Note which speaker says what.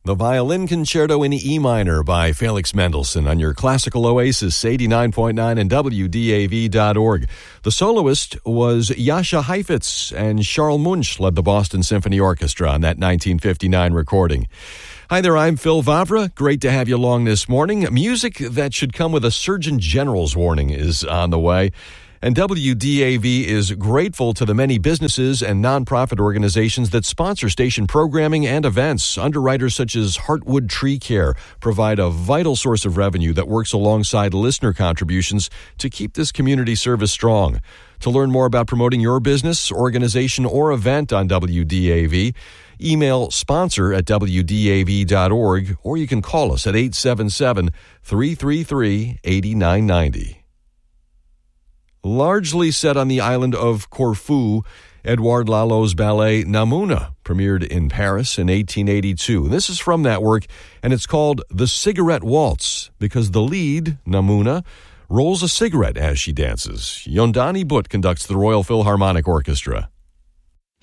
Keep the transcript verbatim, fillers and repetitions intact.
Speaker 1: The Violin Concerto in E minor by Felix Mendelssohn on your classical oasis, eighty-nine point nine and W D A V dot org. The soloist was Jascha Heifetz, and Charles Munch led the Boston Symphony Orchestra on that nineteen fifty-nine recording. Hi there, I'm Phil Vavra. Great to have you along this morning. Music that should come with a Surgeon General's warning is on the way. And W D A V is grateful to the many businesses and nonprofit organizations that sponsor station programming and events. Underwriters such as Heartwood Tree Care provide a vital source of revenue that works alongside listener contributions to keep this community service strong. To learn more about promoting your business, organization, or event on W D A V, email sponsor at W D A V dot org, or you can call us at eight seven seven, three three three, eight nine nine zero. Largely set on the island of Corfu, Edouard Lalo's ballet Namuna premiered in Paris in eighteen eighty-two. This is from that work, and it's called The Cigarette Waltz, because the lead, Namuna, rolls a cigarette as she dances. Yondani Butt conducts the Royal Philharmonic Orchestra.